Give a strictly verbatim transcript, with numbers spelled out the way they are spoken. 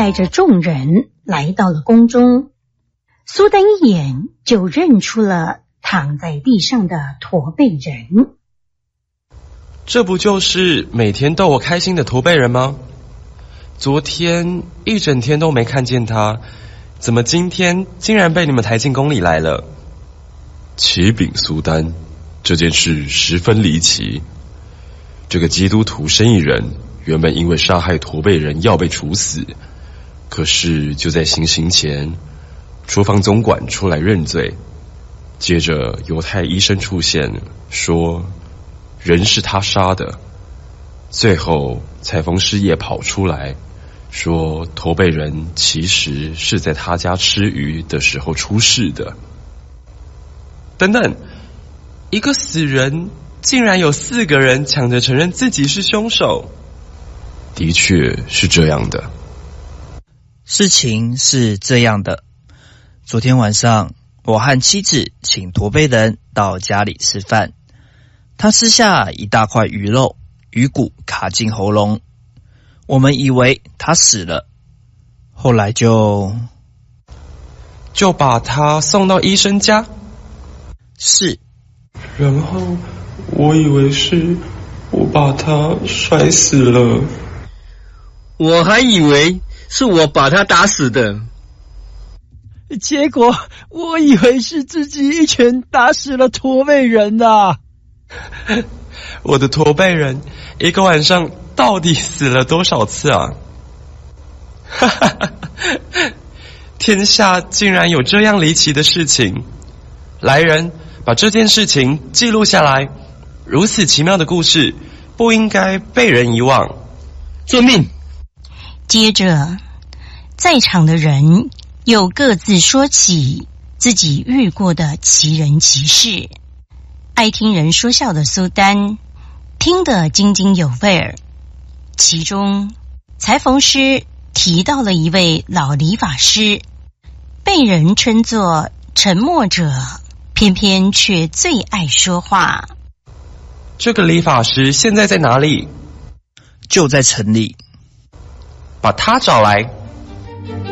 带着众人来到了宫中。苏丹一眼就认出了躺在地上的驼背人。 这不就是每天逗我开心的驼背人吗？昨天一整天都没看见他，怎么今天竟然被你们抬进宫里来了？ 启禀苏丹，这件事十分离奇。这个基督徒生意人原本因为杀害驼背人要被处死，可是就在行刑前，厨房总管出来认罪，接着犹太医生出现，说人是他杀的。最后裁缝师也跑出来，说驼背人其实是在他家吃鱼的时候出事的。 等等，一个死人竟然有四个人抢着承认自己是凶手。 的确是这样的。 事情是这样的，昨天晚上我和妻子请驼背人到家里吃饭，他撕下一大块鱼肉，鱼骨卡进喉咙，我们以为他死了，后来就就把他送到医生家。 是， 然后我以为是我把他摔死了， 我还以为是我把他打死的， 结果我以为是自己一拳打死了驼背人啊！ 我的驼背人一个晚上到底死了多少次啊？哈哈哈！天下竟然有这样离奇的事情！来人，把这件事情记录下来。如此奇妙的故事，不应该被人遗忘。 遵命。 接着，在场的人又各自说起自己遇过的奇人奇事。爱听人说笑的苏丹听得津津有味儿。其中，裁缝师提到了一位老理发师，被人称作沉默者，偏偏却最爱说话。 这个理发师现在在哪里？ 就在城里。 把他找来。